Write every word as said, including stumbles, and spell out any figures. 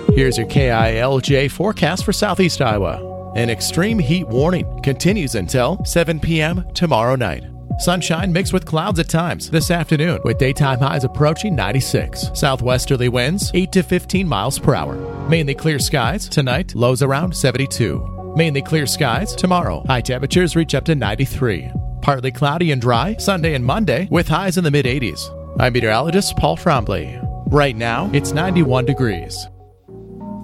Here's your K I L J forecast for Southeast Iowa. An extreme heat warning continues until seven p.m. tomorrow night. Sunshine mixed with clouds at times this afternoon, with daytime highs approaching ninety-six. Southwesterly winds eight to fifteen miles per hour. Mainly clear skies tonight, lows around seventy-two. Mainly clear skies tomorrow. High temperatures reach up to ninety-three. Partly cloudy and dry Sunday and Monday with highs in the mid eighties. I'm meteorologist Paul Trombley. Right now, it's ninety-one degrees.